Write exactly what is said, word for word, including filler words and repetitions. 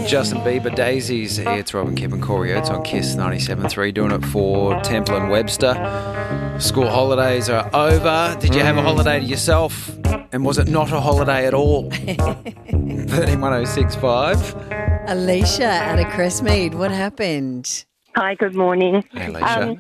Justin Bieber, Daisies. It's Robin, Kevin, Corey Oates on Kiss ninety-seven point three, doing it for Temple and Webster. School holidays are over. Did you have a holiday to yourself? And was it not a holiday at all? thirty-one oh six five. Alicia out of Crestmead, what happened? Hi, good morning. Hey, Alicia. Um,